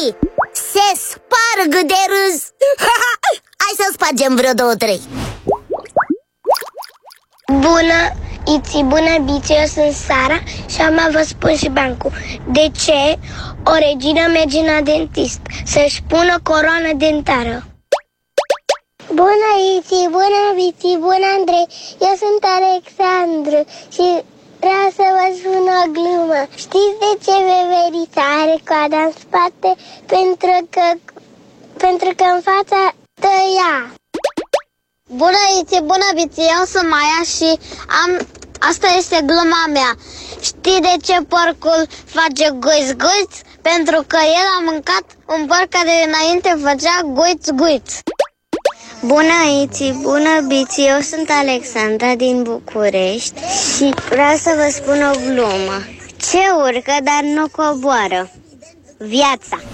Biții se sparg de râs. Hai să spargem vreo 2-3. Bună, Iți, bună, Biții, eu sunt Sara și am vă spun și Bancu. De ce o regină merge la dentist? Să-și pună coroană dentară. Bună, Iți, bună, Biții, bună, Andrei, eu sunt Alexandru și vreau să vă spun o glumă. Știți de ce veverița are coada în spate? Pentru că în fața tăia. Bună, Iți, bună, Biții, eu sunt Maia și asta este gluma mea. Știi de ce porcul face guiț-guiț? Pentru că el a mâncat un porc care înainte făcea guiț-guiț. Bună, Iți, bună, Biții, eu sunt Alexandra din București și vreau să vă spun o glumă. Ce urcă, dar nu coboară? Viața.